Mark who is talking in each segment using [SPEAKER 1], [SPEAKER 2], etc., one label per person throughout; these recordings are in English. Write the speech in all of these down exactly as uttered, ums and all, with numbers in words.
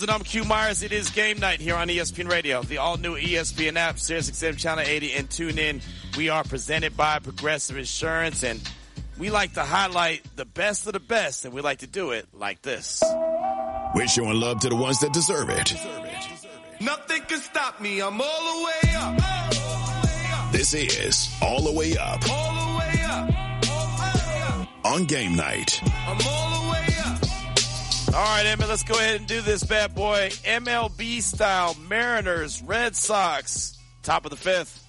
[SPEAKER 1] And I'm Q Myers. It is game night here on E S P N Radio, the all-new E S P N app, Sirius X M Channel eighty, and tune in. We are presented by Progressive Insurance, and we like to highlight the best of the best, and we like to do it like this.
[SPEAKER 2] We're showing love to the ones that deserve it.
[SPEAKER 3] Nothing can stop me. I'm all the way up. All the way up.
[SPEAKER 2] This is All the Way Up.
[SPEAKER 3] All the way up. All the way up.
[SPEAKER 2] On game night.
[SPEAKER 3] I'm all the way up.
[SPEAKER 1] All right, Emmett, let's go ahead and do this bad boy. M L B style, Mariners, Red Sox, top of the fifth.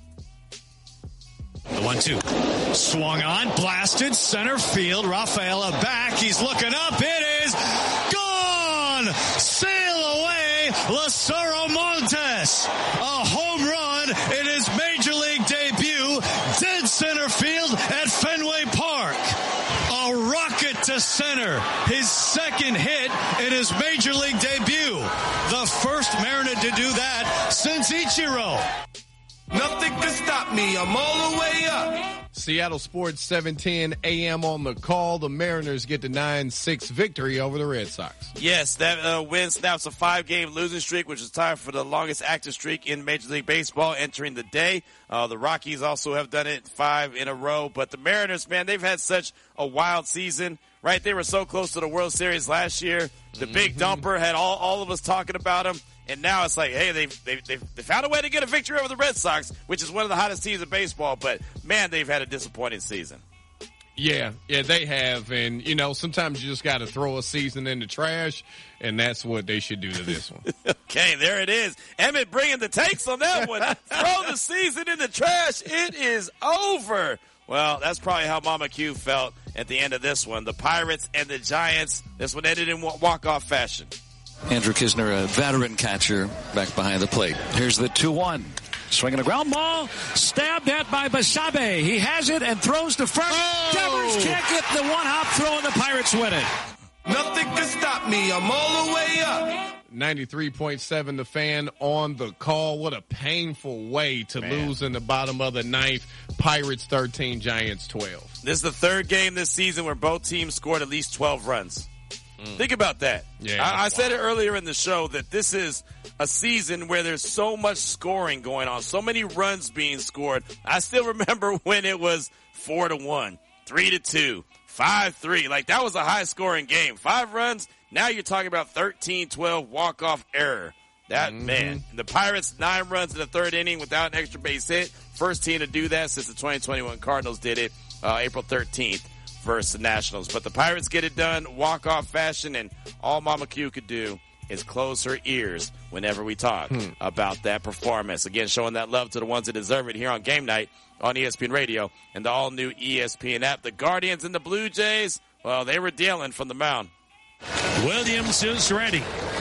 [SPEAKER 4] The one two. Swung on, blasted, center field. Rafaela back. He's looking up. It is gone. Sail away, Lazaro Montes. A home run in his major league debut. Dead center field at Fenway Park. A rocket to center. His second hit in his major league debut. The first Mariner to do that since Ichiro.
[SPEAKER 3] Nothing can stop me. I'm all the way up.
[SPEAKER 5] Seattle Sports seven ten A M on the call. The Mariners get the nine six victory over the Red Sox.
[SPEAKER 1] Yes, that uh, win snaps a five-game losing streak, which is tied for the longest active streak in Major League Baseball entering the day. Uh, the Rockies also have done it five in a row. But the Mariners, man, they've had such a wild season, right? They were so close to the World Series last year. The mm-hmm. big dumper had all, all of us talking about them. And now it's like, hey, they've, they've, they've, they found a way to get a victory over the Red Sox, which is one of the hottest teams in baseball. But, man, they've had a disappointing season.
[SPEAKER 5] Yeah, yeah, they have. And, you know, sometimes you just got to throw a season in the trash, and that's what they should do to this one.
[SPEAKER 1] Okay, there it is. Emmett bringing the takes on that one. Throw the season in the trash. It is over. Well, that's probably how Mama Q felt at the end of this one. The Pirates and the Giants, this one ended in walk-off fashion.
[SPEAKER 6] Andrew Kisner, a veteran catcher, back behind the plate. Here's the two one. Swinging a ground ball. Stabbed at by Basabe. He has it and throws to first. Oh. Devers can't get the one-hop throw, and the Pirates win it.
[SPEAKER 3] Nothing can stop me. I'm all the way up.
[SPEAKER 5] ninety-three point seven The Fan on the call. What a painful way to Man. lose in the bottom of the ninth. Pirates thirteen, Giants twelve.
[SPEAKER 1] This is the third game this season where both teams scored at least twelve runs. Mm. Think about that.
[SPEAKER 5] Yeah,
[SPEAKER 1] I, I said it earlier in the show that this is a season where there's so much scoring going on, so many runs being scored. I still remember when it was four to one, three to two, five three. Like, that was a high-scoring game. Five runs, now you're talking about thirteen twelve walk-off error. That, mm-hmm. man. The Pirates, nine runs in the third inning without an extra base hit. First team to do that since the twenty twenty-one Cardinals did it uh, April thirteenth. Versus the Nationals. But the Pirates get it done, walk-off fashion, and all Mama Q could do is close her ears whenever we talk hmm. about that performance. Again, showing that love to the ones that deserve it here on Game Night on E S P N Radio and the all-new E S P N app. The Guardians and the Blue Jays, well, they were dealing from the mound.
[SPEAKER 4] Williams is ready.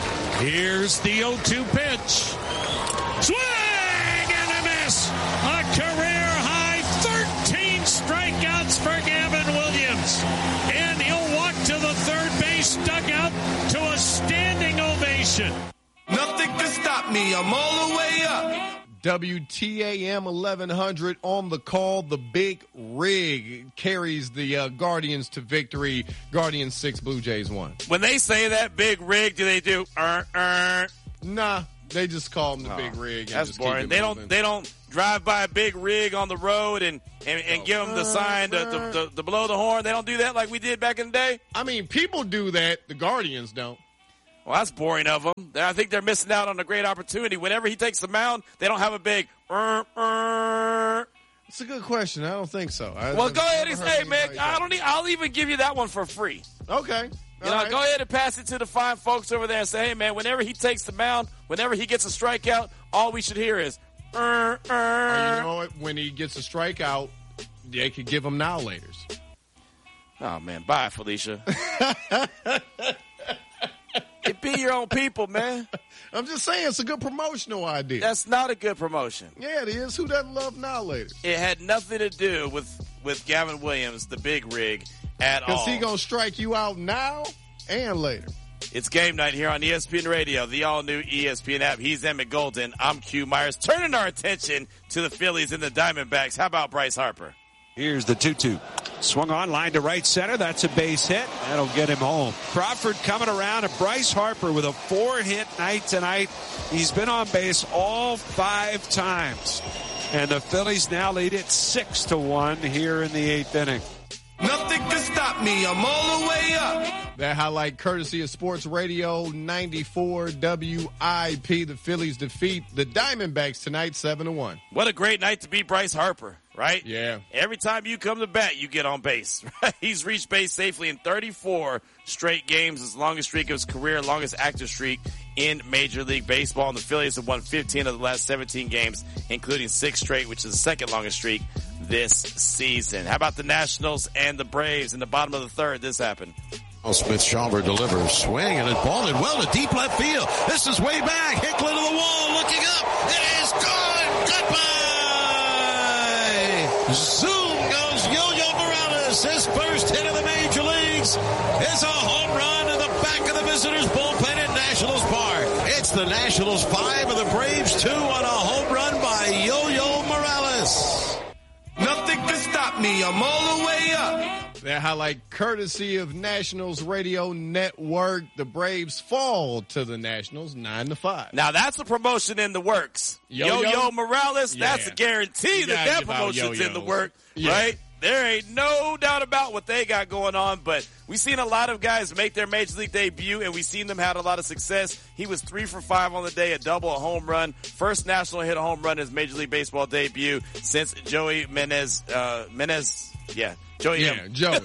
[SPEAKER 4] Here's the oh two pitch. Swing and a miss. A career-high thirteen strikeouts for Gavin Williams. And he'll walk to the third base dugout to a standing ovation.
[SPEAKER 3] Nothing can stop me. I'm all the way up.
[SPEAKER 5] W T A M eleven hundred on the call. The Big Rig carries the uh, Guardians to victory. Guardians six, Blue Jays one.
[SPEAKER 1] When they say that Big Rig, do they do er, er?
[SPEAKER 5] Nah, they just call them the oh, Big Rig.
[SPEAKER 1] That's boring. They don't. They don't drive by a big rig on the road and and, and oh, give them the sign to, to, to, to blow the horn. They don't do that like we did back in the day.
[SPEAKER 5] I mean, people do that. The Guardians don't.
[SPEAKER 1] Well, that's boring of them. I think they're missing out on a great opportunity. Whenever he takes the mound, they don't have a big er, er.
[SPEAKER 5] It's a good question. I don't think so. I,
[SPEAKER 1] well,
[SPEAKER 5] I've
[SPEAKER 1] go ahead and say, man, I don't need, I'll even give you that one for free.
[SPEAKER 5] Okay.
[SPEAKER 1] You know, right. Go ahead and pass it to the fine folks over there and say, hey, man, whenever he takes the mound, whenever he gets a strikeout, all we should hear is er, er.
[SPEAKER 5] Or you know what? When he gets a strikeout, they could give him now laters.
[SPEAKER 1] Oh, man. Bye, Felicia. It be your own people, man.
[SPEAKER 5] I'm just saying it's a good promotional idea.
[SPEAKER 1] That's not a good promotion.
[SPEAKER 5] Yeah, it is. Who doesn't love now later?
[SPEAKER 1] It had nothing to do with, with Gavin Williams, the Big Rig, at all.
[SPEAKER 5] Because he going to strike you out now and later.
[SPEAKER 1] It's Game Night here on E S P N Radio, the all-new E S P N app. He's Emmett Golden. I'm Q Myers. Turning our attention to the Phillies and the Diamondbacks. How about Bryce Harper?
[SPEAKER 7] Here's the two two. Swung on, line to right center. That's a base hit. That'll get him home. Crawford coming around, and Bryce Harper with a four-hit night tonight. He's been on base all five times. And the Phillies now lead it six to one here in the eighth inning.
[SPEAKER 3] Nothing can stop me. I'm all the way up.
[SPEAKER 5] That highlight courtesy of Sports Radio ninety-four W I P. The Phillies defeat the Diamondbacks tonight seven to one.
[SPEAKER 1] What a great night to beat Bryce Harper, right?
[SPEAKER 5] Yeah.
[SPEAKER 1] Every time you come to bat, you get on base. Right? He's reached base safely in thirty-four straight games. His longest streak of his career, longest active streak in Major League Baseball. And the Phillies have won fifteen of the last seventeen games, including six straight, which is the second longest streak this season. How about the Nationals and the Braves in the bottom of the third? This happened.
[SPEAKER 8] Smith Schaumburg delivers, swing, and it balled it well to deep left field. This is way back. Hicklin to the wall, looking up. It is gone. Goodbye. Zoom goes Yo-Yo Morales. His first hit of the major leagues is a home run in the back of the visitors' bullpen at Nationals Park. It's the Nationals five and the Braves two on a home run by Yo-Yo Morales.
[SPEAKER 3] Nothing can stop me. I'm all the way up.
[SPEAKER 5] That highlight courtesy of Nationals Radio Network. The Braves fall to the Nationals nine to five.
[SPEAKER 1] Now that's a promotion in the works.
[SPEAKER 5] Yo-Yo,
[SPEAKER 1] Yo-Yo Morales,
[SPEAKER 5] yeah.
[SPEAKER 1] That's a guarantee
[SPEAKER 5] You
[SPEAKER 1] that
[SPEAKER 5] gotta
[SPEAKER 1] that
[SPEAKER 5] give out
[SPEAKER 1] promotion's
[SPEAKER 5] Yo-Yos.
[SPEAKER 1] in the work,
[SPEAKER 5] Yeah.
[SPEAKER 1] right? There ain't no doubt about what they got going on, but we've seen a lot of guys make their Major League debut, and we've seen them have a lot of success. He was three for five on the day, a double, a home run. First national hit a home run in his Major League Baseball debut since Joey Menez, uh, Menez, yeah, Joey.
[SPEAKER 5] Yeah,
[SPEAKER 1] M.
[SPEAKER 5] Joey.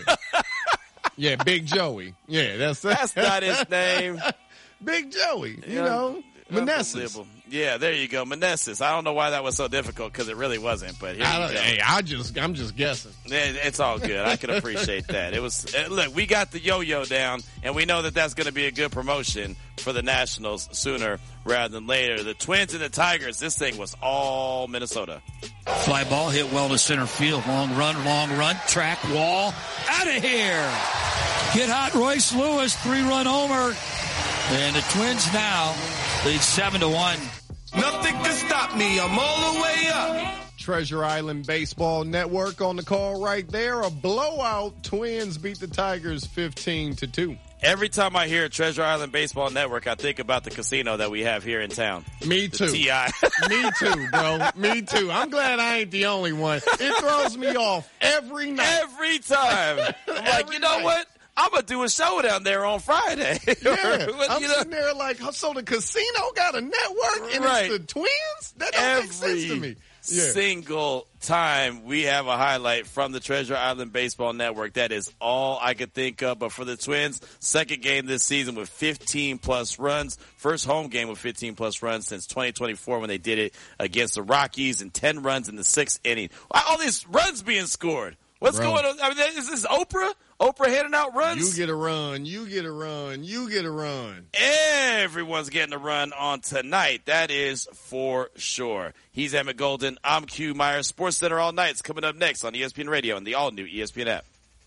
[SPEAKER 5] Yeah, Big Joey. Yeah, that's
[SPEAKER 1] That's not his name.
[SPEAKER 5] Big Joey. You
[SPEAKER 1] Yeah.
[SPEAKER 5] know, Meneses.
[SPEAKER 1] Unbelievable. Yeah, there you go. Meneses. I don't know why that was so difficult because it really wasn't, but here
[SPEAKER 5] I
[SPEAKER 1] you
[SPEAKER 5] don't,
[SPEAKER 1] go.
[SPEAKER 5] hey, I just, I'm just guessing.
[SPEAKER 1] It- It's all good. I can appreciate that. It was uh, look, we got the yo-yo down, and we know that that's going to be a good promotion for the Nationals sooner rather than later. The Twins and the Tigers. This thing was all Minnesota.
[SPEAKER 6] Fly ball hit well to center field. Long run, long run. Track wall. Out of here. Hit hot Royce Lewis. Three-run homer. And the Twins now lead seven to one.
[SPEAKER 3] Nothing can stop me. I'm all the way up.
[SPEAKER 5] Treasure Island Baseball Network on the call right there. A blowout. Twins beat the Tigers fifteen to two.
[SPEAKER 1] Every time I hear Treasure Island Baseball Network, I think about the casino that we have here in town.
[SPEAKER 5] Me
[SPEAKER 1] The
[SPEAKER 5] too.
[SPEAKER 1] T I
[SPEAKER 5] Me too, bro. Me too. I'm glad I ain't the only one. It throws me off every night.
[SPEAKER 1] Every time. I'm like,
[SPEAKER 5] Every
[SPEAKER 1] you know
[SPEAKER 5] night.
[SPEAKER 1] what? I'm going to do a show down there on Friday.
[SPEAKER 5] Yeah, I'm
[SPEAKER 1] You know?
[SPEAKER 5] sitting there like, so the casino got a network and
[SPEAKER 1] Right.
[SPEAKER 5] it's the Twins? That don't make sense to me. Yeah.
[SPEAKER 1] Single time we have a highlight from the Treasure Island Baseball Network. That is all I could think of. But for the Twins, second game this season with fifteen plus runs. First home game with fifteen plus runs since twenty twenty-four when they did it against the Rockies, and ten runs in the sixth inning. Why all these runs being scored? What's
[SPEAKER 5] Bro.
[SPEAKER 1] going on? I mean, is this Oprah? Oprah handing out runs?
[SPEAKER 5] You get a run. You get a run. You get a run.
[SPEAKER 1] Everyone's getting a run on tonight. That is for sure. He's Emmett Golden. I'm Q Myers. Sports Center All Night's coming up next on E S P N Radio and the all-new E S P N app.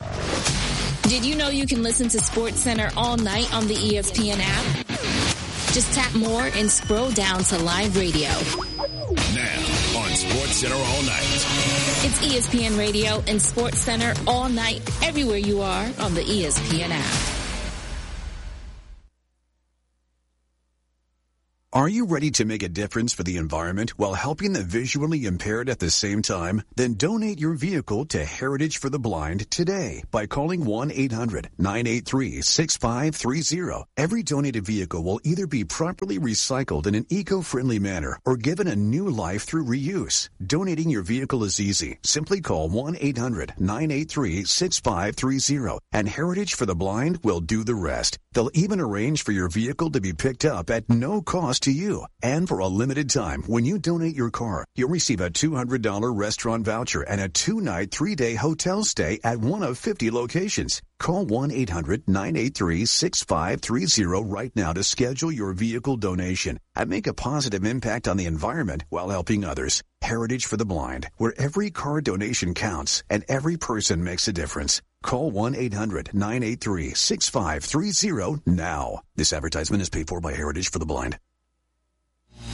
[SPEAKER 9] Did you know you can listen to Sports Center all night on the E S P N app? Just tap more and scroll down to live radio.
[SPEAKER 2] Now on Sports Center All Night.
[SPEAKER 9] It's E S P N Radio and Sports Center all night, everywhere you are on the E S P N app.
[SPEAKER 10] Are you ready to make a difference for the environment while helping the visually impaired at the same time? Then donate your vehicle to Heritage for the Blind today by calling one eight hundred nine eight three six five three zero. Every donated vehicle will either be properly recycled in an eco-friendly manner or given a new life through reuse. Donating your vehicle is easy. Simply call one eight hundred nine eight three six five three zero and Heritage for the Blind will do the rest. They'll even arrange for your vehicle to be picked up at no cost to you. And for a limited time, when you donate your car, you'll receive a two hundred dollars restaurant voucher and a two-night, three-day hotel stay at one of fifty locations. Call one eight hundred nine eight three six five three zero right now to schedule your vehicle donation and make a positive impact on the environment while helping others. Heritage for the Blind, where every car donation counts and every person makes a difference. Call one eight hundred nine eight three six five three zero now. This advertisement is paid for by Heritage for the Blind.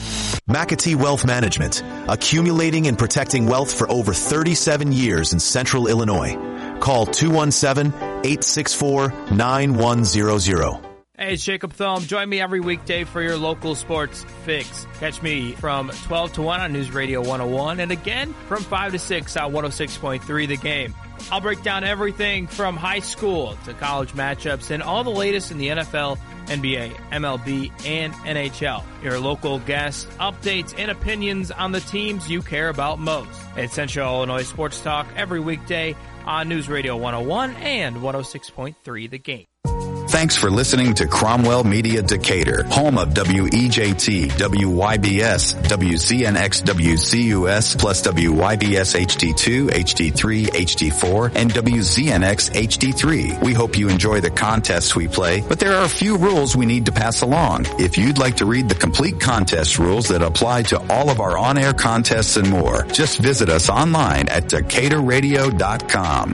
[SPEAKER 11] McAtee Wealth Management, accumulating and protecting wealth for over thirty-seven years in central Illinois. Call two one seven, eight six four, nine one zero zero.
[SPEAKER 12] Hey, it's Jacob Thome. Join me every weekday for your local sports fix. Catch me from twelve to one on News Radio one oh one and again from five to six on one oh six point three The Game. I'll break down everything from high school to college matchups and all the latest in the N F L, N B A, M L B, and N H L. Your local guests, updates, and opinions on the teams you care about most. It's Central Illinois Sports Talk every weekday on News Radio one oh one and one oh six point three The Game.
[SPEAKER 13] Thanks for listening to Cromwell Media Decatur, home of W E J T, W Y B S, W Z N X, W C U S, plus W Y B S H D two, H D three, H D four, and W Z N X H D three. We hope you enjoy the contests we play, but there are a few rules we need to pass along. If you'd like to read the complete contest rules that apply to all of our on-air contests and more, just visit us online at decatur radio dot com.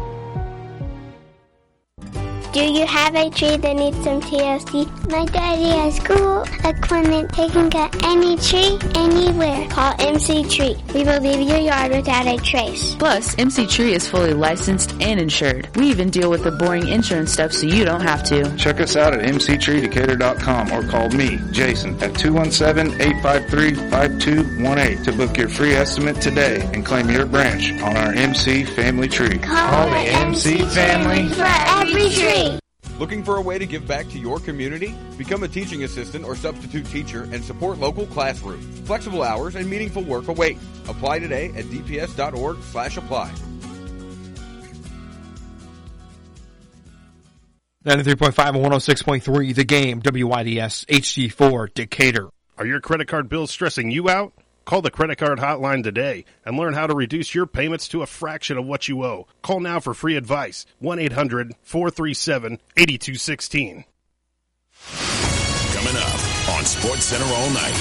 [SPEAKER 14] Do you have a tree that needs some T L C? My daddy has cool equipment that can cut any tree, anywhere. Call M C Tree. We will leave your yard without a trace.
[SPEAKER 15] Plus, M C Tree is fully licensed and insured. We even deal with the boring insurance stuff so you don't have to.
[SPEAKER 16] Check us out at m c tree decatur dot com or call me, Jason, at two one seven, eight five three, five two one eight to book your free estimate today and claim your branch on our M C family tree.
[SPEAKER 14] Call, Call the M C family for every tree.
[SPEAKER 17] Looking for a way to give back to your community? Become a teaching assistant or substitute teacher and support local classrooms. Flexible hours and meaningful work await. Apply today at d p s dot org slash apply.
[SPEAKER 18] ninety-three point five and one oh six point three The Game, W Y D S H D four Decatur.
[SPEAKER 19] Are your credit card bills stressing you out? Call the credit card hotline today and learn how to reduce your payments to a fraction of what you owe. Call now for free advice. one eight hundred, four three seven, eight two one six.
[SPEAKER 2] Coming up on Sports Center all night.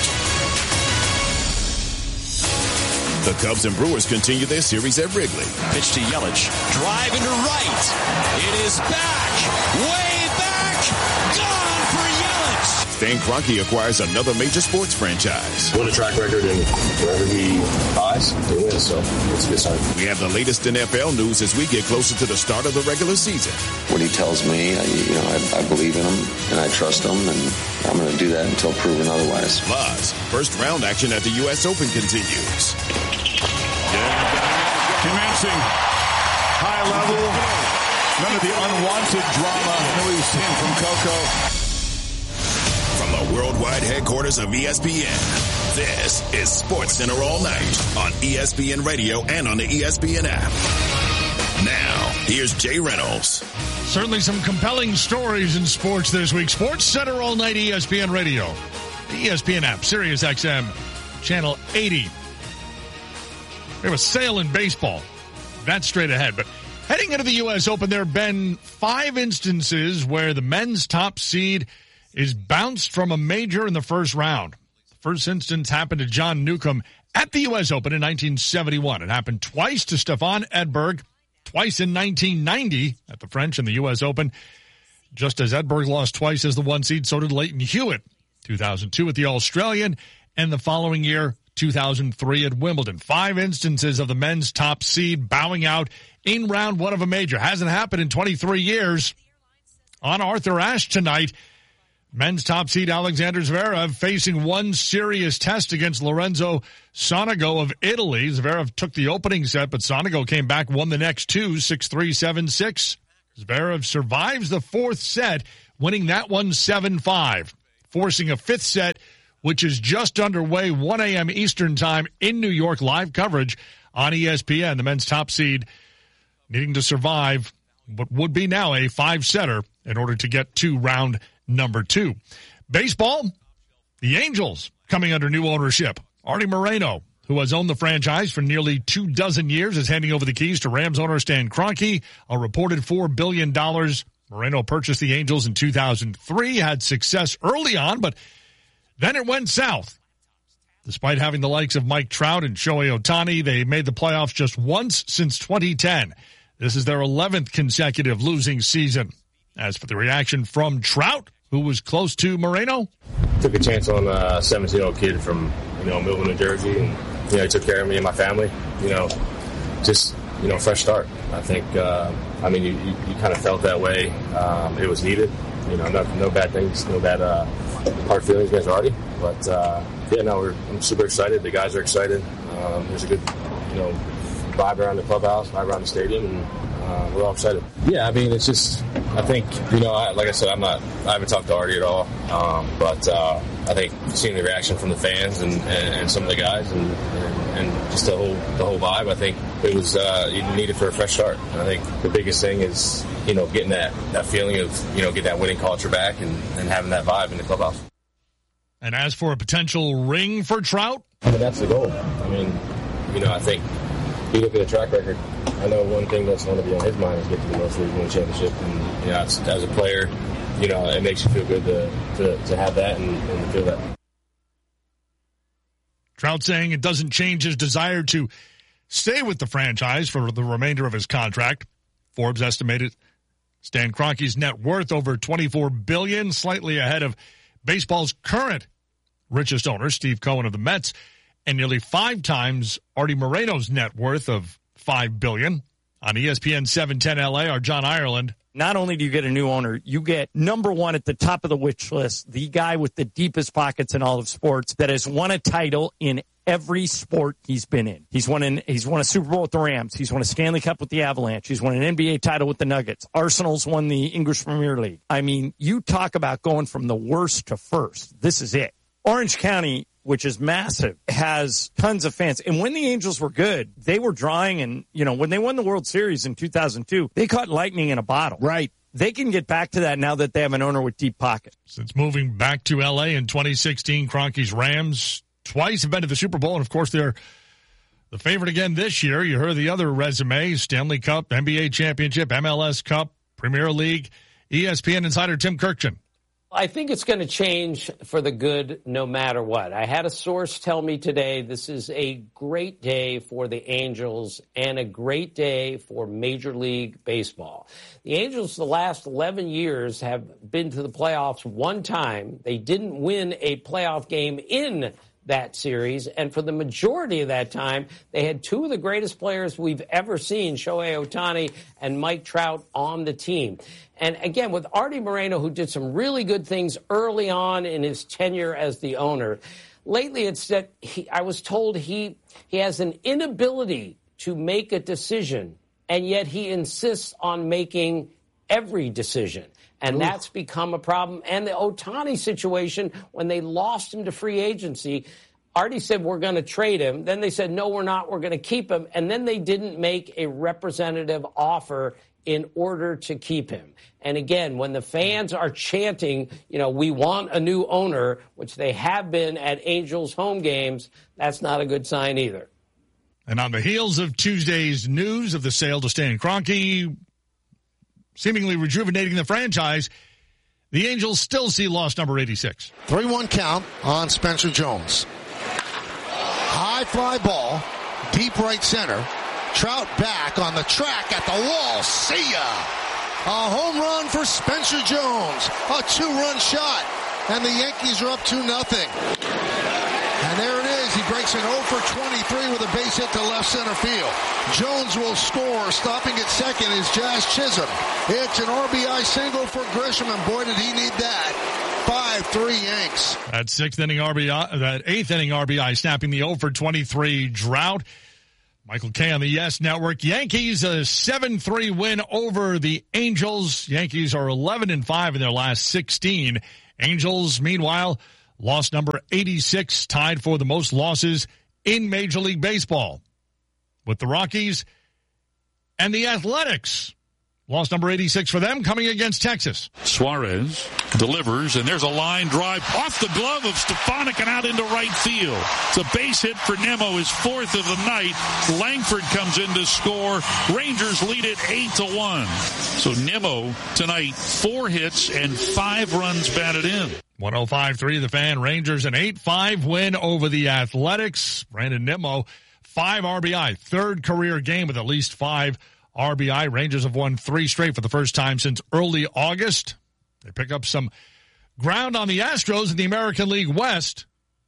[SPEAKER 2] The Cubs and Brewers continue their series at Wrigley.
[SPEAKER 8] Pitch to Yelich. Drive into right. It is back. Way back. Gone for Yelich.
[SPEAKER 2] Stan Kroenke acquires another major sports franchise.
[SPEAKER 20] Win a track record, and wherever he buys, they win, so it's a good sign.
[SPEAKER 2] We have the latest N F L news as we get closer to the start of the regular season.
[SPEAKER 21] What he tells me, I, you know, I, I believe in him, and I trust him, and I'm going to do that until proven otherwise.
[SPEAKER 2] Plus, first round action at the U S Open continues.
[SPEAKER 22] Commencing high level, none of the unwanted drama that we've seen from Coco.
[SPEAKER 2] From the worldwide headquarters of E S P N, this is Sports Center all night on E S P N Radio and on the E S P N app. Now, here's Jay Reynolds.
[SPEAKER 23] Certainly some compelling stories in sports this week. Sports Center all night, E S P N Radio, the E S P N app, Sirius X M, channel eighty. We have a sale in baseball. That's straight ahead. But heading into the U S Open, there have been five instances where the men's top seed is bounced from a major in the first round. The first instance happened to John Newcomb at the U S Open in nineteen seventy-one. It happened twice to Stefan Edberg, twice in nineteen ninety at the French and the U S Open. Just as Edberg lost twice as the one seed, so did Leighton Hewitt, two thousand two at the Australian, and the following year, two thousand three at Wimbledon. Five instances of the men's top seed bowing out in round one of a major. Hasn't happened in twenty-three years. On Arthur Ashe tonight, men's top seed Alexander Zverev facing one serious test against Lorenzo Sonego of Italy. Zverev took the opening set, but Sonego came back, won the next two, six three, seven six. Zverev survives the fourth set, winning that one seven five, forcing a fifth set, which is just underway, one a.m. Eastern time in New York. Live coverage on E S P N. The men's top seed needing to survive what would be now a five-setter in order to get to round number two. Baseball, the Angels coming under new ownership. Artie Moreno, who has owned the franchise for nearly two dozen years, is handing over the keys to Rams owner Stan Kroenke, a reported four billion dollars. Moreno purchased the Angels in two thousand three, had success early on, but then it went south. Despite having the likes of Mike Trout and Shohei Ohtani, they made the playoffs just once since twenty ten. This is their eleventh consecutive losing season. As for the reaction from Trout, who was close to Moreno,
[SPEAKER 20] Took a chance on a seventeen-year-old kid from you know, Millville, New Jersey, and, you know, he took care of me and my family, you know, just, you know, fresh start. I think, uh, I mean, you, you, you kind of felt that way. Um, it was needed, you know, no, no bad things, no bad uh, hard feelings against Artie. But, uh, yeah, no, we're, I'm super excited. The guys are excited. Um, there's a good, you know, vibe around the clubhouse, vibe around the stadium, and uh, we're all excited. Yeah, I mean, it's just, I think, you know, I, like I said, I'm not, I haven't talked to Artie at all, um, but uh, I think seeing the reaction from the fans and, and, and some of the guys and, and, and just the whole the whole vibe, I think it was uh, needed for a fresh start. And I think the biggest thing is, you know, getting that, that feeling of, you know, get that winning culture back and, and having that vibe in the clubhouse.
[SPEAKER 23] And as for a potential ring for Trout?
[SPEAKER 20] I mean, that's the goal. I mean, you know, I think you look at the track record, I know one thing that's going to be on his mind is get to the World Series win championship. And, you know, as, as a player, you know, it makes you feel good to, to, to have that and, and to feel that.
[SPEAKER 23] Trout saying it doesn't change his desire to stay with the franchise for the remainder of his contract. Forbes estimated Stan Kroenke's net worth over twenty-four billion dollars, slightly ahead of baseball's current richest owner, Steve Cohen of the Mets, and nearly five times Artie Moreno's net worth of five billion dollars. On E S P N seven ten L A, our John Ireland.
[SPEAKER 4] Not only do you get a new owner, you get number one at the top of the wish list, the guy with the deepest pockets in all of sports that has won a title in every sport he's been in. He's won an, he's won a Super Bowl with the Rams. He's won a Stanley Cup with the Avalanche. He's won an N B A title with the Nuggets. Arsenal's won the English Premier League. I mean, you talk about going from the worst to first. This is it. Orange County, which is massive, has tons of fans. And when the Angels were good, they were drawing, and, you know, when they won the World Series in two thousand two, they caught lightning in a bottle.
[SPEAKER 23] Right.
[SPEAKER 4] They can get back to that now that they have an owner with deep pockets.
[SPEAKER 23] Since moving back to L A in twenty sixteen, Kroenke's Rams twice have been to the Super Bowl, and, of course, they're the favorite again this year. You heard the other resumes: Stanley Cup, N B A championship, M L S Cup, Premier League. E S P N insider Tim Kirkjian.
[SPEAKER 6] I think it's going to change for the good no matter what. I had a source tell me today this is a great day for the Angels and a great day for Major League Baseball. The Angels the last eleven years have been to the playoffs one time. They didn't win a playoff game in that series, and for the majority of that time, they had two of the greatest players we've ever seen, Shohei Ohtani and Mike Trout, on the team. And again, with Artie Moreno, who did some really good things early on in his tenure as the owner, lately it's that he, I was told he he has an inability to make a decision, and yet he insists on making every decision. And that's become a problem. And the Ohtani situation, when they lost him to free agency, Artie said, we're going to trade him. Then they said, no, we're not. We're going to keep him. And then they didn't make a representative offer in order to keep him. And again, when the fans are chanting, you know, we want a new owner, which they have been at Angels home games, that's not a good sign either.
[SPEAKER 23] And on the heels of Tuesday's news of the sale to Stan Kroenke, seemingly rejuvenating the franchise, the Angels still see loss number eighty-six.
[SPEAKER 7] three one count on Spencer Jones. High fly ball, deep right center. Trout back on the track at the wall. See ya! A home run for Spencer Jones. A two-run shot. And the Yankees are up two nothing. And there it is. He breaks an oh for twenty-three with a base hit to left center field. Jones will score. Stopping at second is Jazz Chisholm. It's an R B I single for Grisham, and boy, did he need that. five three Yanks.
[SPEAKER 23] That sixth inning R B I, that eighth inning R B I, snapping the oh for twenty-three drought. Michael Kay on the Yes Network. Yankees a seven three win over the Angels. Yankees are eleven and five in their last sixteen. Angels, meanwhile, loss number eighty-six, tied for the most losses in Major League Baseball, with the Rockies and the Athletics. Loss number eighty-six for them, coming against Texas.
[SPEAKER 24] Suarez delivers, and there's a line drive off the glove of Stefanik and out into right field. It's a base hit for Nimmo, his fourth of the night. Langford comes in to score. Rangers lead it eight to one. So Nimmo tonight, four hits and five runs batted in.
[SPEAKER 23] one oh five point three The Fan. Rangers an eight five win over the Athletics. Brandon Nimmo, five R B I, third career game with at least five R B I. Rangers have won three straight for the first time since early August. They pick up some ground on the Astros in the American League West.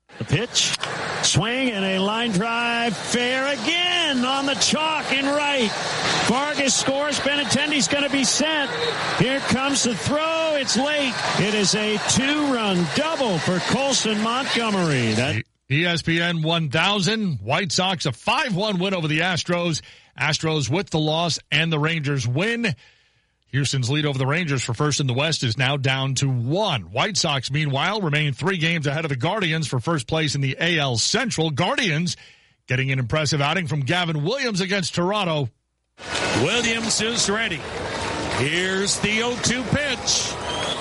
[SPEAKER 1] The pitch, swing, and a line drive fair again on the chalk in right. Vargas scores. Benintendi's going to be sent. Here comes the throw. It's late. It is a two-run double for Colson Montgomery. That
[SPEAKER 23] E S P N one thousand, White Sox a five one win over the Astros. Astros with the loss and the Rangers win. Houston's lead over the Rangers for first in the West is now down to one. White Sox, meanwhile, remain three games ahead of the Guardians for first place in the A L Central. Guardians getting an impressive outing from Gavin Williams against Toronto.
[SPEAKER 1] Williams is ready. Here's the oh two pitch.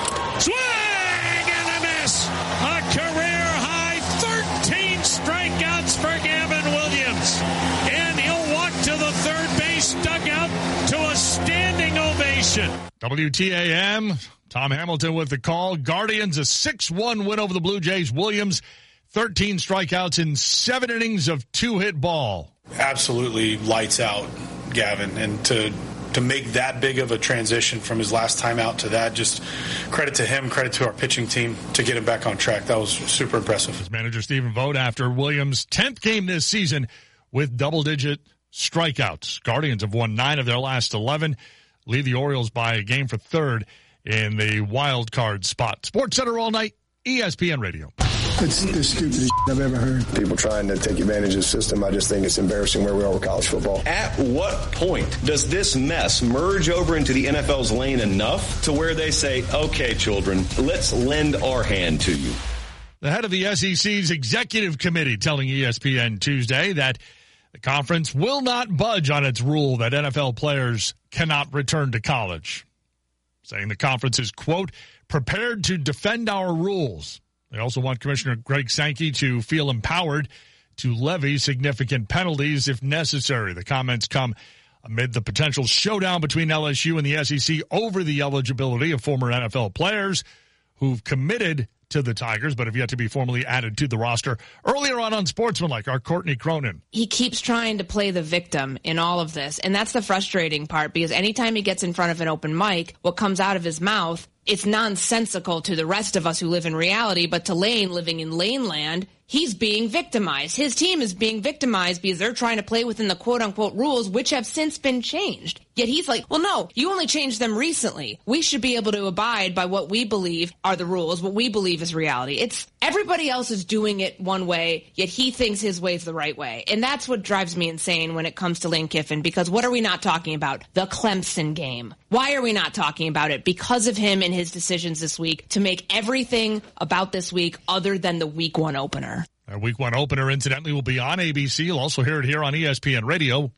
[SPEAKER 1] Swing and a miss. A career-high thirteen strikeouts for Gavin Williams. And he'll walk to the third base dugout to a standing ovation.
[SPEAKER 23] W T A M, Tom Hamilton with the call. Guardians a six one win over the Blue Jays. Williams, thirteen strikeouts in seven innings of two-hit ball.
[SPEAKER 3] Absolutely lights out, Gavin. And to to make that big of a transition from his last time out to that, just credit to him, credit to our pitching team to get him back on track. That was super impressive.
[SPEAKER 23] His manager Stephen Vogt after Williams' tenth game this season with double-digit strikeouts. Guardians have won nine of their last eleven. Lead the Orioles by a game for third in the wild card spot. Sports Center all night, E S P N Radio.
[SPEAKER 5] It's the stupidest shit I've ever heard. People trying to take advantage of the system. I just think it's embarrassing where we are with college football.
[SPEAKER 9] At what point does this mess merge over into the N F L's lane enough to where they say, okay, children, let's lend our hand to you?
[SPEAKER 23] The head of the S E C's executive committee telling E S P N Tuesday that the conference will not budge on its rule that N F L players cannot return to college, saying the conference is, quote, prepared to defend our rules. They also want Commissioner Greg Sankey to feel empowered to levy significant penalties if necessary. The comments come amid the potential showdown between L S U and the S E C over the eligibility of former N F L players who've committed to the Tigers, but have yet to be formally added to the roster. Earlier on on Sportsmanlike, our Courtney Cronin.
[SPEAKER 25] He keeps trying to play the victim in all of this, and that's the frustrating part, because anytime he gets in front of an open mic, what comes out of his mouth, it's nonsensical to the rest of us who live in reality, but to Lane living in Lane land, he's being victimized. His team is being victimized because they're trying to play within the quote-unquote rules, which have since been changed. Yet he's like, well, no, you only changed them recently. We should be able to abide by what we believe are the rules, what we believe is reality. It's everybody else is doing it one way, yet he thinks his way is the right way. And that's what drives me insane when it comes to Lane Kiffin, because what are we not talking about? The Clemson game. Why are we not talking about it? Because of him and his decisions this week to make everything about this week other than the week one opener.
[SPEAKER 23] Our week one opener, incidentally, will be on A B C. You'll also hear it here on E S P N Radio.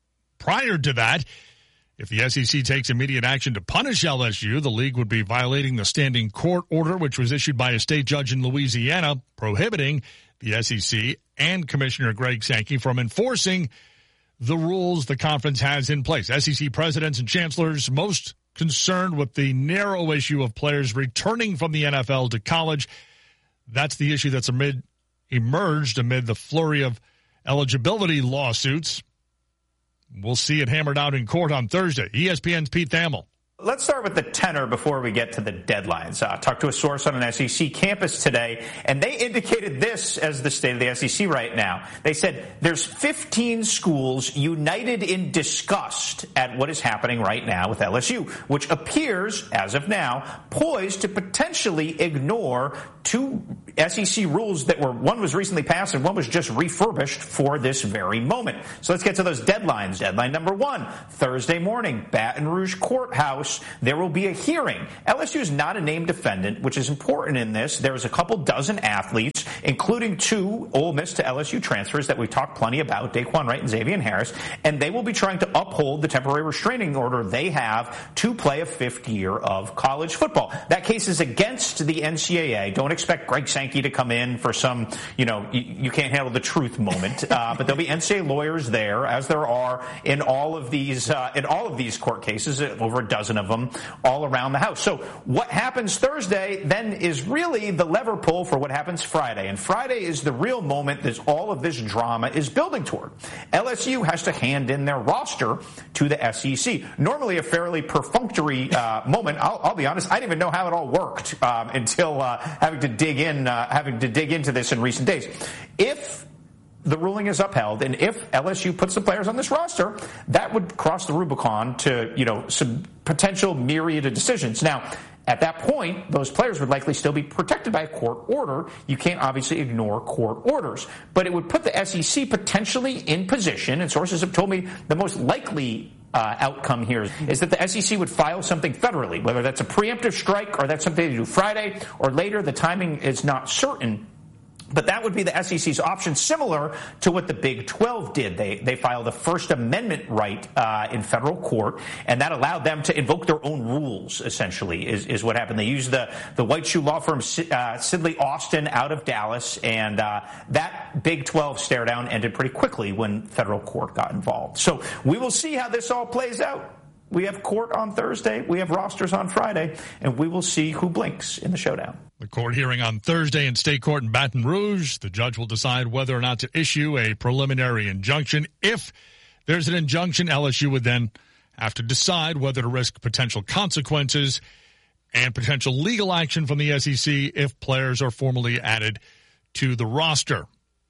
[SPEAKER 23] Prior to that, if the S E C takes immediate action to punish L S U, the league would be violating the standing court order, which was issued by a state judge in Louisiana, prohibiting the S E C and Commissioner Greg Sankey from enforcing the rules the conference has in place. S E C presidents and chancellors most concerned with the narrow issue of players returning from the N F L to college. That's the issue that's amid emerged amid the flurry of eligibility lawsuits. We'll see it hammered out in court on Thursday. E S P N's Pete Thamel.
[SPEAKER 26] Let's start with the tenor before we get to the deadlines. Uh, talked to a source on an S E C campus today, and they indicated this as the state of the S E C right now. They said there's fifteen schools united in disgust at what is happening right now with L S U, which appears, as of now, poised to potentially ignore two S E C rules that were, one was recently passed and one was just refurbished for this very moment. So let's get to those deadlines. Deadline number one, Thursday morning, Baton Rouge Courthouse. There will be a hearing. L S U is not a named defendant, which is important in this. There's a couple dozen athletes, including two Ole Miss to L S U transfers that we talked plenty about, Daquan Wright and Xavier Harris, and they will be trying to uphold the temporary restraining order they have to play a fifth year of college football. That case is against the N C double A. Don't expect Greg Sankey to come in for some, you know, you, you can't handle the truth moment, uh, but there'll be N C double A lawyers there, as there are in all of these uh, in all of these court cases, over a dozen of them all around the house. So what happens Thursday then is really the lever pull for what happens Friday. And Friday is the real moment that all of this drama is building toward. L S U has to hand in their roster to the S E C. Normally a fairly perfunctory uh, moment. I'll, I'll be honest, I didn't even know how it all worked um, until uh, having to dig in, uh, having to dig into this in recent days. If the ruling is upheld, and if L S U puts the players on this roster, that would cross the Rubicon to, you know, some potential myriad of decisions. Now, at that point, those players would likely still be protected by a court order. You can't obviously ignore court orders. But it would put the S E C potentially in position, and sources have told me the most likely uh, outcome here is that the S E C would file something federally, whether that's a preemptive strike or that's something they do Friday or later. The timing is not certain. But that would be the S E C's option, similar to what the Big twelve did. They they filed a First Amendment right uh, in federal court, and that allowed them to invoke their own rules, essentially, is, is what happened. They used the, the white shoe law firm uh, Sidley Austin out of Dallas, and uh, that Big twelve stare down ended pretty quickly when federal court got involved. So we will see how this all plays out. We have court on Thursday, we have rosters on Friday, and we will see who blinks in the showdown.
[SPEAKER 23] The court hearing on Thursday in state court in Baton Rouge. The judge will decide whether or not to issue a preliminary injunction. If there's an injunction, L S U would then have to decide whether to risk potential consequences and potential legal action from the S E C if players are formally added to the roster.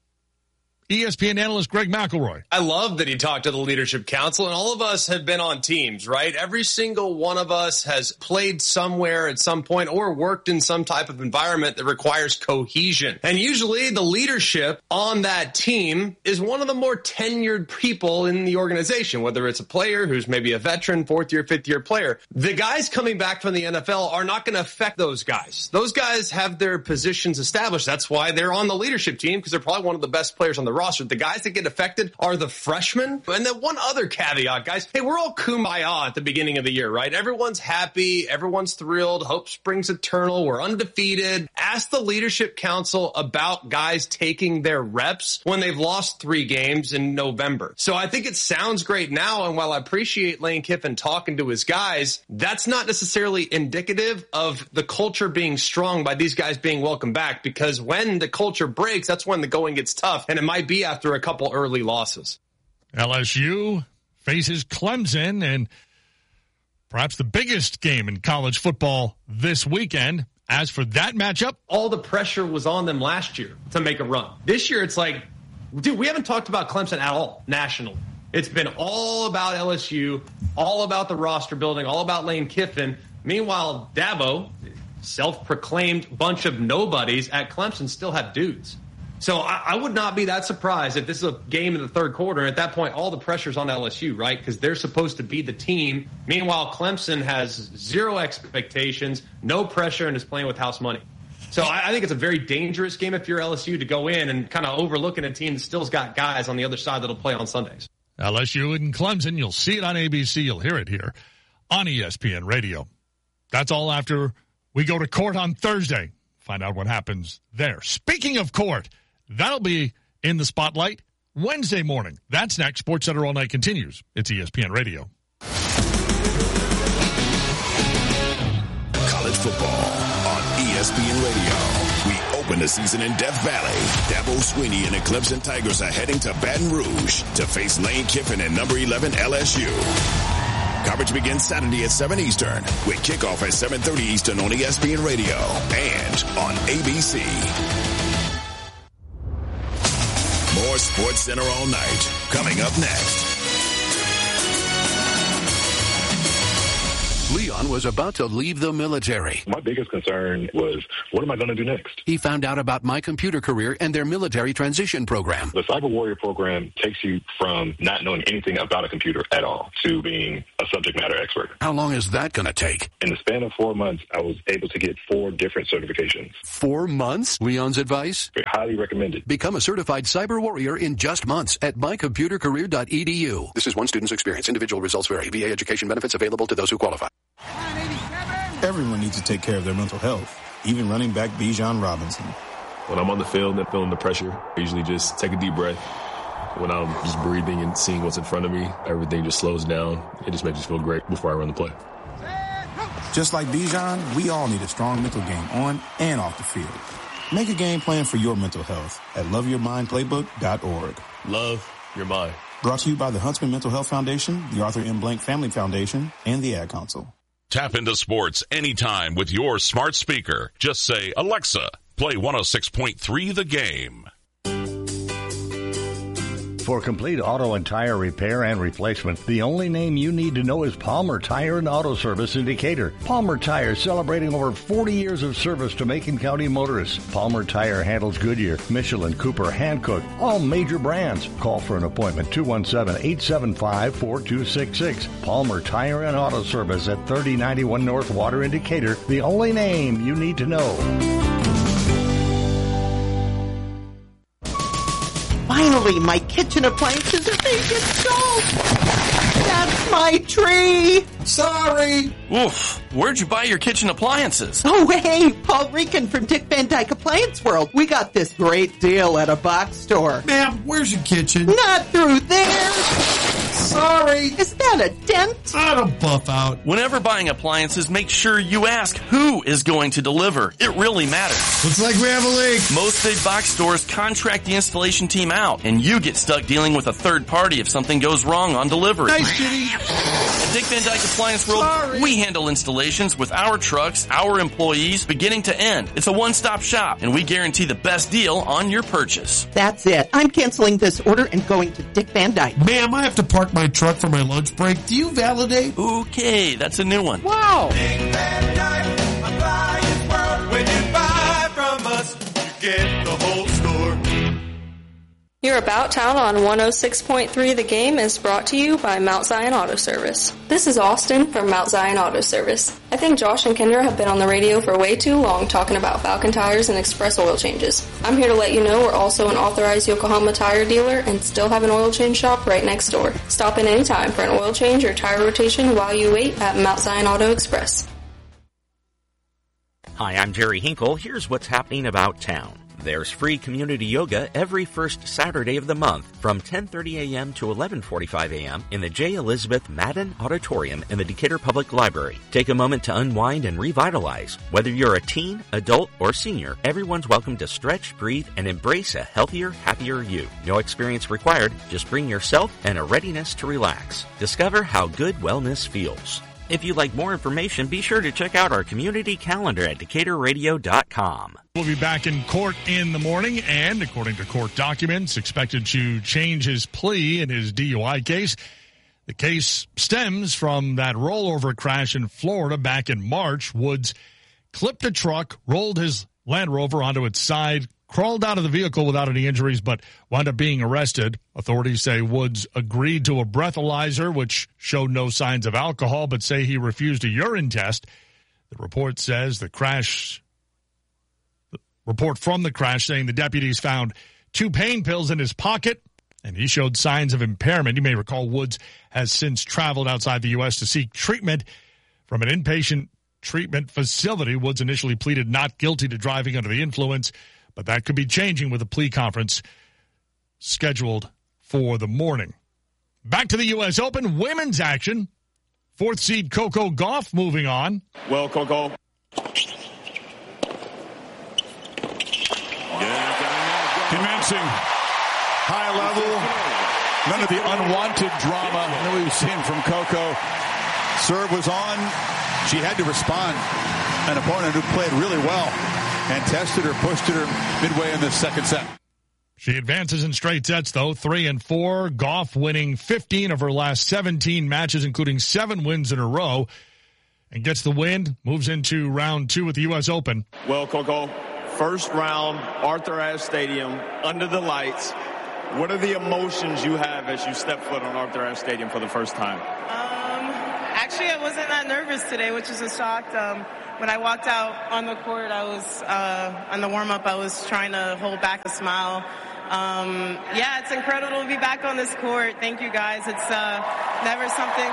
[SPEAKER 23] E S P N analyst Greg McElroy.
[SPEAKER 10] I love that he talked to the Leadership Council, and all of us have been on teams, right? Every single one of us has played somewhere at some point or worked in some type of environment that requires cohesion. And usually the leadership on that team is one of the more tenured people in the organization, whether it's a player who's maybe a veteran, fourth year, fifth year player. The guys coming back from the N F L are not going to affect those guys. Those guys have their positions established. That's why they're on the leadership team, because they're probably one of the best players on the roster. The guys that get affected are the freshmen. And then one other caveat, guys. Hey, we're all kumbaya at the beginning of the year, right? Everyone's happy. Everyone's thrilled. Hope springs eternal. We're undefeated. Ask the Leadership Council about guys taking their reps when they've lost three games in November. So I think it sounds great now. And while I appreciate Lane Kiffin talking to his guys, that's not necessarily indicative of the culture being strong by these guys being welcomed back, because when the culture breaks, that's when the going gets tough. And it might be after a couple early losses.
[SPEAKER 23] L S U faces Clemson, and perhaps the biggest game in college football this weekend. As for that matchup,
[SPEAKER 10] all the pressure was on them last year to make a run. This year, it's like, dude, we haven't talked about Clemson at all nationally. It's been all about L S U, all about the roster building, all about Lane Kiffin. Meanwhile, Dabo, self-proclaimed bunch of nobodies at Clemson, still have dudes. So I, I would not be that surprised if this is a game in the third quarter. And at that point, all the pressure's on L S U, right? Because they're supposed to be the team. Meanwhile, Clemson has zero expectations, no pressure, and is playing with house money. So I, I think it's a very dangerous game if you're L S U to go in and kind of overlooking a team that still's got guys on the other side that'll play on Sundays.
[SPEAKER 23] L S U and Clemson, you'll see it on A B C. You'll hear it here on E S P N Radio. That's all after we go to court on Thursday. Find out what happens there. Speaking of court, that'll be in the spotlight Wednesday morning. That's next. Sports Center All Night continues. It's E S P N Radio.
[SPEAKER 2] College football on E S P N Radio. We open the season in Death Valley. Dabo Swinney and the Clemson Tigers are heading to Baton Rouge to face Lane Kiffin and number eleven L S U. Coverage begins Saturday at seven Eastern with kickoff at seven thirty Eastern on E S P N Radio and on A B C. More Sports Center All Night coming up next.
[SPEAKER 11] Leon was about to leave the military.
[SPEAKER 12] My biggest concern was, what am I going to do next?
[SPEAKER 11] He found out about My Computer Career and their military transition program.
[SPEAKER 12] The Cyber Warrior program takes you from not knowing anything about a computer at all to being a subject matter expert.
[SPEAKER 11] How long is that going to take?
[SPEAKER 12] In the span of four months, I was able to get four different certifications.
[SPEAKER 11] Four months? Leon's advice?
[SPEAKER 12] Highly recommended.
[SPEAKER 11] Become a certified cyber warrior in just months at my computer career dot e d u. This is one student's experience. Individual results vary. V A education benefits available to those who qualify.
[SPEAKER 13] Everyone needs to take care of their mental health, even running back Bijan Robinson.
[SPEAKER 20] When I'm on the field and feeling the pressure, I usually just take a deep breath. When I'm just breathing and seeing what's in front of me, everything just slows down. It just makes me feel great before I run the play.
[SPEAKER 13] Just like Bijan, we all need a strong mental game on and off the field. Make a game plan for your mental health at love your mind playbook dot org.
[SPEAKER 14] Love your mind.
[SPEAKER 13] Brought to you by the Huntsman Mental Health Foundation, the Arthur M. Blank Family Foundation, and the Ad Council.
[SPEAKER 15] Tap into sports anytime with your smart speaker. Just say, Alexa, play one oh six point three The Game.
[SPEAKER 16] For complete auto and tire repair and replacement, the only name you need to know is Palmer Tire and Auto Service in Decatur. Palmer Tire celebrating over forty years of service to Macon County motorists. Palmer Tire handles Goodyear, Michelin, Cooper, Hankook, all major brands. Call for an appointment, two one seven, eight seven five, four two six six. Palmer Tire and Auto Service at thirty ninety-one North Water in Decatur, the only name you need to know.
[SPEAKER 17] Finally, my kitchen appliances are being installed. That's my tree. Sorry.
[SPEAKER 18] Oof. Where'd you buy your kitchen appliances?
[SPEAKER 17] Oh, hey, Paul Rican from Dick Van Dyke Appliance World. We got this great deal at a box store.
[SPEAKER 18] Ma'am, where's your kitchen?
[SPEAKER 17] Not through there. Sorry. Is that a dent?
[SPEAKER 18] I don't buff out. Whenever buying appliances, make sure you ask who is going to deliver. It really matters.
[SPEAKER 19] Looks like we have a leak.
[SPEAKER 18] Most big box stores contract the installation team out, and you get stuck dealing with a third party if something goes wrong on delivery.
[SPEAKER 19] Nice, Kitty.
[SPEAKER 18] At Dick Van Dyke Appliance World, Sorry. We handle installations with our trucks, our employees, beginning to end. It's a one-stop shop, and we guarantee the best deal on your purchase.
[SPEAKER 17] That's it. I'm canceling this order and going to Dick Van Dyke.
[SPEAKER 19] Ma'am, I have to park my truck for my lunch break. Do you validate?
[SPEAKER 18] Okay, that's a new one.
[SPEAKER 17] Wow.
[SPEAKER 27] Dick Van Dyke Appliance World. When you buy from us, you get the whole store.
[SPEAKER 28] Your About Town on one oh six point three The Game is brought to you by Mount Zion Auto Service. This is Austin from Mount Zion Auto Service. I think Josh and Kendra have been on the radio for way too long talking about Falcon tires and express oil changes. I'm here to let you know we're also an authorized Yokohama tire dealer and still have an oil change shop right next door. Stop in anytime for an oil change or tire rotation while you wait at Mount Zion Auto Express.
[SPEAKER 29] Hi, I'm Jerry Hinkle. Here's what's happening about town. There's free community yoga every first Saturday of the month from ten thirty a.m. to eleven forty-five a.m. in the J. Elizabeth Madden Auditorium in the Decatur Public Library. Take a moment to unwind and revitalize. Whether you're a teen, adult, or senior, everyone's welcome to stretch, breathe, and embrace a healthier, happier you. No experience required. Just bring yourself and a readiness to relax. Discover how good wellness feels. If you'd like more information, be sure to check out our community calendar at decatur radio dot com.
[SPEAKER 23] We'll be back in court in the morning and, according to court documents, expected to change his plea in his D U I case. The case stems from that rollover crash in Florida back in March. Woods clipped a truck, rolled his Land Rover onto its side, crawled out of the vehicle without any injuries, but wound up being arrested. Authorities say Woods agreed to a breathalyzer, which showed no signs of alcohol, but say he refused a urine test. The report says the crash, the report from the crash saying the deputies found two pain pills in his pocket, and he showed signs of impairment. You may recall Woods has since traveled outside the U S to seek treatment from an inpatient treatment facility. Woods initially pleaded not guilty to driving under the influence, but that could be changing with a plea conference scheduled for the morning. Back to the U S Open women's action. Fourth seed Coco Gauff moving on.
[SPEAKER 22] Well, Coco. Commencing high level. None of the unwanted drama that we've seen from Coco. Serve was on. She had to respond. An opponent who played really well and tested her, pushed her midway in this second set.
[SPEAKER 23] She advances in straight sets, though, three and four. Gauff winning fifteen of her last seventeen matches, including seven wins in a row, and gets the win, moves into round two at the U S Open.
[SPEAKER 22] Well, Coco, first round, Arthur Ashe Stadium, under the lights. What are the emotions you have as you step foot on Arthur Ashe Stadium for the first time?
[SPEAKER 30] Um, actually, I wasn't that nervous today, which is a shock. Um, When I walked out on the court, I was, uh, on the warm-up, I was trying to hold back a smile. Um, yeah, it's incredible to be back on this court. Thank you, guys. It's uh, never something,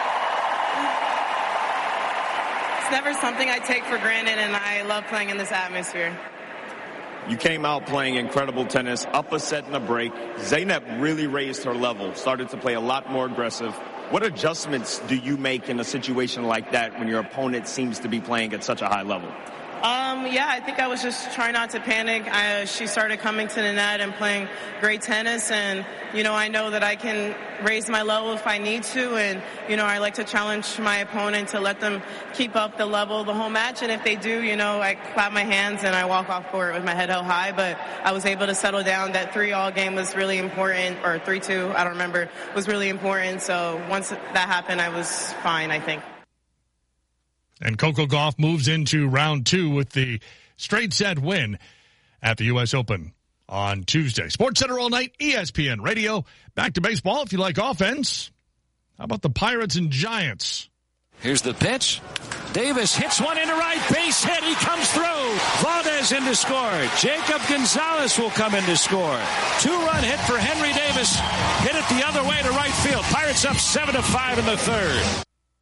[SPEAKER 30] it's never something I take for granted, and I love playing in this atmosphere.
[SPEAKER 22] You came out playing incredible tennis, up a set and a break. Zeynep really raised her level, started to play a lot more aggressive. What adjustments do you make in a situation like that when your opponent seems to be playing at such a high level?
[SPEAKER 30] Um, yeah, I think I was just trying not to panic. I, she started coming to the net and playing great tennis, and, you know, I know that I can raise my level if I need to, and, you know, I like to challenge my opponent to let them keep up the level the whole match, and if they do, you know, I clap my hands and I walk off court with my head held high, but I was able to settle down. That three all game was really important, or three two, I don't remember, was really important, so once that happened, I was fine, I think.
[SPEAKER 23] And Coco Gauff moves into round two with the straight set win at the U S Open on Tuesday. Sports Center all night, E S P N Radio. Back to baseball if you like offense. How about the Pirates and Giants?
[SPEAKER 1] Here's the pitch. Davis hits one into right, base hit. He comes through. Valdez in to score. Jacob Gonzalez will come in to score. Two-run hit for Henry Davis. Hit it the other way to right field. Pirates up seven to five in the third.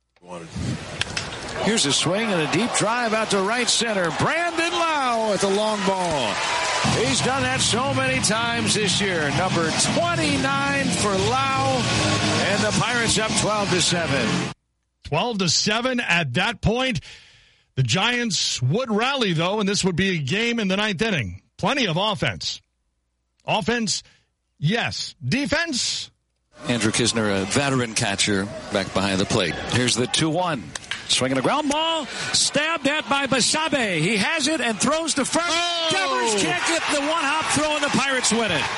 [SPEAKER 1] Here's a swing and a deep drive out to right center. Brandon Lau at the long ball. He's done that so many times this year. Number twenty-nine for Lau, and the Pirates up twelve to seven.
[SPEAKER 23] twelve to seven at that point. The Giants would rally, though, and this would be a game in the ninth inning. Plenty of offense. Offense, yes. Defense?
[SPEAKER 1] Andrew Kisner, a veteran catcher, back behind the plate. Here's the two one. Swinging a ground ball, stabbed at by Basabe. He has it and throws to first. Oh. Devers can't get the one-hop throw, and the Pirates win it.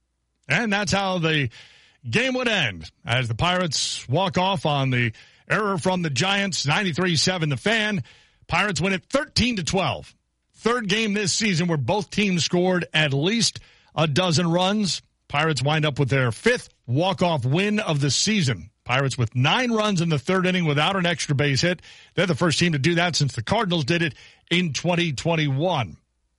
[SPEAKER 23] And that's how the game would end, as the Pirates walk off on the error from the Giants, ninety-three seven the Fan. Pirates win it thirteen to twelve. Third game this season where both teams scored at least a dozen runs. Pirates wind up with their fifth walk-off win of the season. Pirates with nine runs in the third inning without an extra base hit. They're the first team to do that since the Cardinals did it in twenty twenty-one.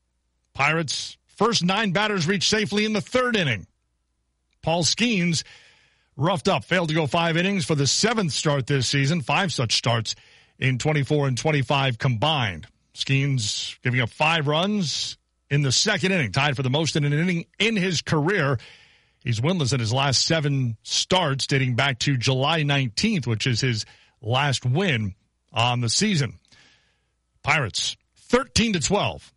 [SPEAKER 23] Pirates' first nine batters reached safely in the third inning. Paul Skeens roughed up, failed to go five innings for the seventh start this season, five such starts in twenty-four and twenty-five combined. Skeens giving up five runs in the second inning, tied for the most in an inning in his career. He's winless in his last seven starts, dating back to July nineteenth, which is his last win on the season. Pirates, thirteen to twelve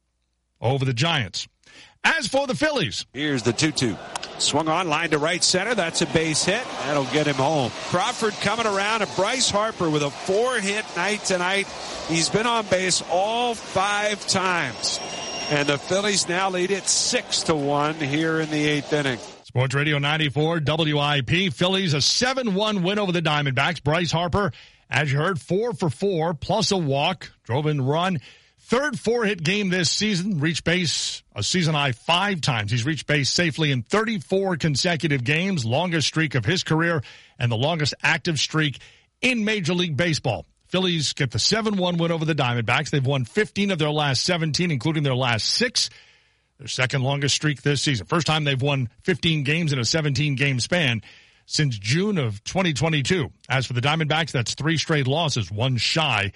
[SPEAKER 23] over the Giants. As for the Phillies.
[SPEAKER 3] Here's the two two. Swung on, line to right center. That's a base hit. That'll get him home. Crawford coming around, and Bryce Harper with a four-hit night tonight. He's been on base all five times. And the Phillies now lead it six to one here in the eighth inning.
[SPEAKER 23] Sports Radio ninety-four W I P. Phillies a seven one win over the Diamondbacks. Bryce Harper, as you heard, four for four, plus a walk, drove in run. Third four-hit game this season, reached base a season-high five times. He's reached base safely in thirty-four consecutive games, longest streak of his career, and the longest active streak in Major League Baseball. Phillies get the seven one win over the Diamondbacks. They've won fifteen of their last seventeen, including their last six. Their second longest streak this season. First time they've won fifteen games in a seventeen-game span since June of twenty twenty-two. As for the Diamondbacks, that's three straight losses, one shy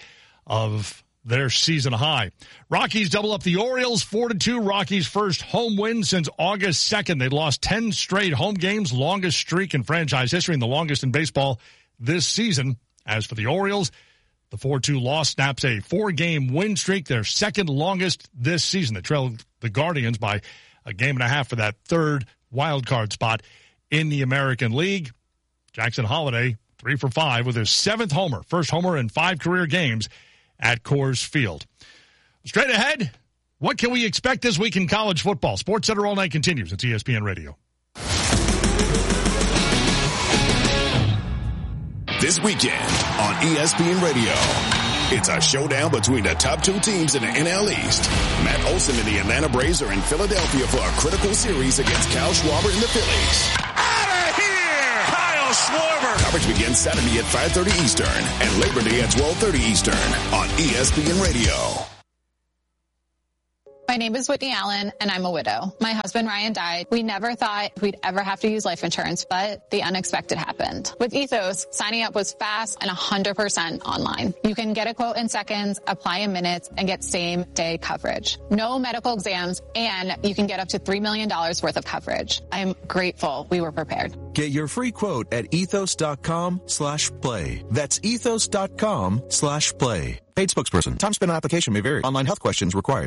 [SPEAKER 23] of their season high. Rockies double up the Orioles, four to two. Rockies' first home win since August second. They lost ten straight home games, longest streak in franchise history and the longest in baseball this season. As for the Orioles, the four two loss snaps a four-game win streak, their second longest this season. They trailed the Guardians by a game and a half for that third wild card spot in the American League. Jackson Holliday, three for five with his seventh homer, first homer in five career games at Coors Field. Straight ahead, what can we expect this week in college football? Sports Center all night continues. It's E S P N Radio.
[SPEAKER 2] This weekend on E S P N Radio, it's a showdown between the top two teams in the N L East. Matt Olson and the Atlanta Braves are in Philadelphia for a critical series against Kyle Schwarber and the Phillies.
[SPEAKER 1] Out of here! Kyle Schwarber!
[SPEAKER 2] Coverage begins Saturday at five thirty Eastern and Labor Day at twelve thirty Eastern on E S P N Radio.
[SPEAKER 4] My name is Whitney Allen, and I'm a widow. My husband, Ryan, died. We never thought we'd ever have to use life insurance, but the unexpected happened. With Ethos, signing up was fast and one hundred percent online. You can get a quote in seconds, apply in minutes, and get same-day coverage. No medical exams, and you can get up to three million dollars worth of coverage. I'm grateful we were prepared.
[SPEAKER 5] Get your free quote at ethos.com slash play. That's ethos.com slash play. Paid spokesperson. Time spent on application may vary. Online health questions required.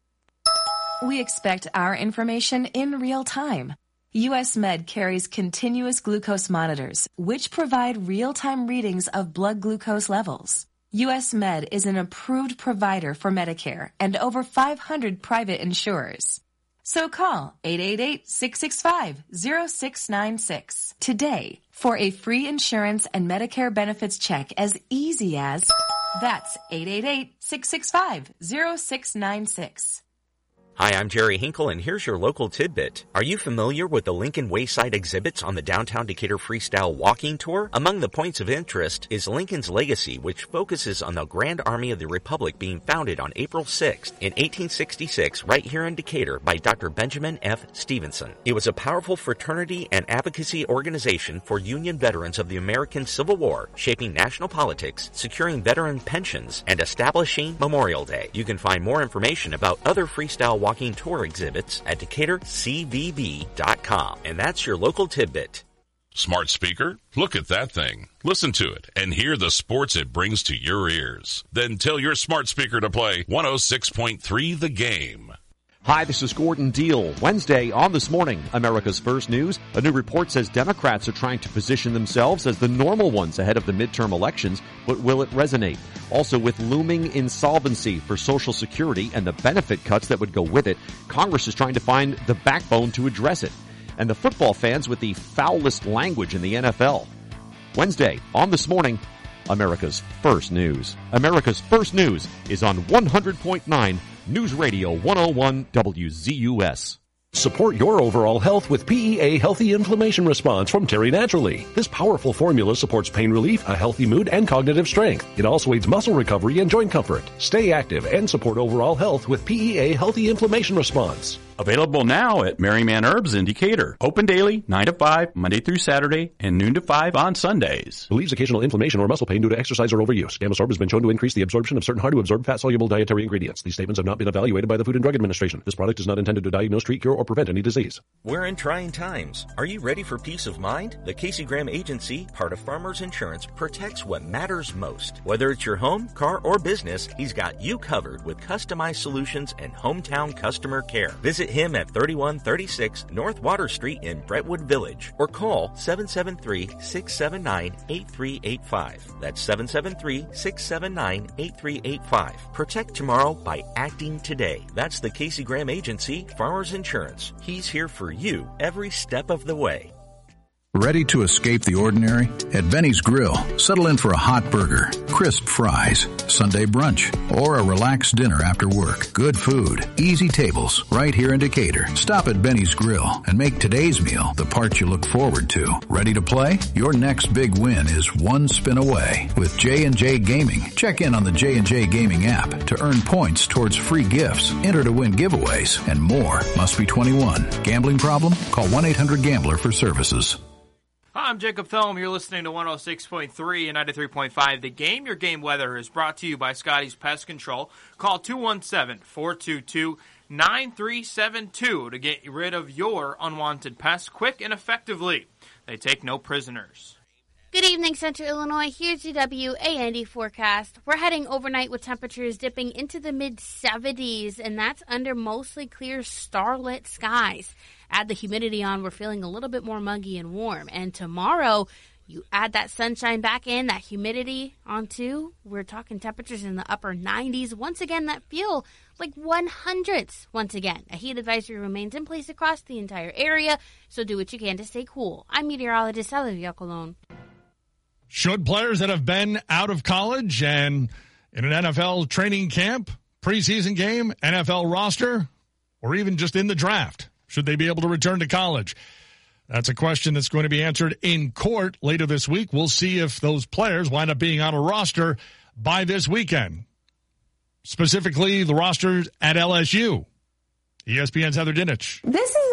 [SPEAKER 6] We expect our information in real time. U S Med carries continuous glucose monitors, which provide real-time readings of blood glucose levels. U S Med is an approved provider for Medicare and over five hundred private insurers. So call eight eight eight, six six five, zero six nine six today for a free insurance and Medicare benefits check as easy as... That's eight eight eight, six six five, zero six nine six.
[SPEAKER 29] Hi, I'm Jerry Hinkle, and here's your local tidbit. Are you familiar with the Lincoln Wayside exhibits on the Downtown Decatur Freestyle Walking Tour? Among the points of interest is Lincoln's legacy, which focuses on the Grand Army of the Republic being founded on April sixth in eighteen sixty-six right here in Decatur by Doctor Benjamin F. Stevenson. It was a powerful fraternity and advocacy organization for Union veterans of the American Civil War, shaping national politics, securing veteran pensions, and establishing Memorial Day. You can find more information about other freestyle walking tour exhibits at decatur c v b dot com. And that's your local tidbit.
[SPEAKER 15] Smart speaker? Look at that thing. Listen to it and hear the sports it brings to your ears. Then tell your smart speaker to play one oh six point three The Game.
[SPEAKER 7] Hi, this is Gordon Deal. Wednesday on This Morning, America's First News. A new report says Democrats are trying to position themselves as the normal ones ahead of the midterm elections, but will it resonate? Also, with looming insolvency for Social Security and the benefit cuts that would go with it, Congress is trying to find the backbone to address it. And the football fans with the foulest language in the N F L. Wednesday on This Morning, America's First News. America's First News is on one hundred point nine News Radio one oh one W Z U S.
[SPEAKER 8] Support your overall health with P E A Healthy Inflammation Response from Terry Naturally. This powerful formula supports pain relief, a healthy mood, and cognitive strength. It also aids muscle recovery and joint comfort. Stay active and support overall health with P E A Healthy Inflammation Response.
[SPEAKER 9] Available now at Merryman Herbs in Decatur. Open daily, nine to five, Monday through Saturday, and noon to five on Sundays.
[SPEAKER 8] Relieves occasional inflammation or muscle pain due to exercise or overuse. Gamosorb has been shown to increase the absorption of certain hard-to-absorb fat-soluble dietary ingredients. These statements have not been evaluated by the Food and Drug Administration. This product is not intended to diagnose, treat, cure, or prevent any disease.
[SPEAKER 29] We're in trying times. Are you ready for peace of mind? The Casey Graham Agency, part of Farmers Insurance, protects what matters most. Whether it's your home, car, or business, he's got you covered with customized solutions and hometown customer care. Visit him at thirty-one thirty-six North Water Street in Brentwood Village or call seven seven three, six seven nine, eight three eight five. That's seven seven three, six seven nine, eight three eight five. Protect tomorrow by acting today. That's the Casey Graham Agency, Farmers Insurance. He's here for you every step of the way.
[SPEAKER 14] Ready to escape the ordinary? At Benny's Grill, settle in for a hot burger, crisp fries, Sunday brunch, or a relaxed dinner after work. Good food, easy tables, right here in Decatur. Stop at Benny's Grill and make today's meal the part you look forward to. Ready to play? Your next big win is one spin away. With J and J Gaming, check in on the J and J Gaming app to earn points towards free gifts, enter to win giveaways, and more. Must be twenty-one. Gambling problem? Call one eight hundred gambler for services.
[SPEAKER 21] Hi, I'm Jacob Thome. You're listening to one oh six point three and ninety-three point five The Game. Your game weather is brought to you by Scotty's Pest Control. Call two one seven, four two two, nine three seven two to get rid of your unwanted pests quick and effectively. They take no prisoners.
[SPEAKER 24] Good evening, Central Illinois. Here's your W A N D forecast. We're heading overnight with temperatures dipping into the mid seventies, and that's under mostly clear starlit skies. Add the humidity on, we're feeling a little bit more muggy and warm. And tomorrow, you add that sunshine back in, that humidity on too. We're talking temperatures in the upper nineties. Once again, that feel like one hundreds. Once again, a heat advisory remains in place across the entire area, so do what you can to stay cool. I'm meteorologist Olivia Colon.
[SPEAKER 23] Should players that have been out of college and in an N F L training camp, preseason game, N F L roster, or even just in the draft, should they be able to return to college? That's a question that's going to be answered in court later this week. We'll see if those players wind up being on a roster by this weekend. Specifically, the rosters at L S U. E S P N's Heather Dinich.
[SPEAKER 10] This is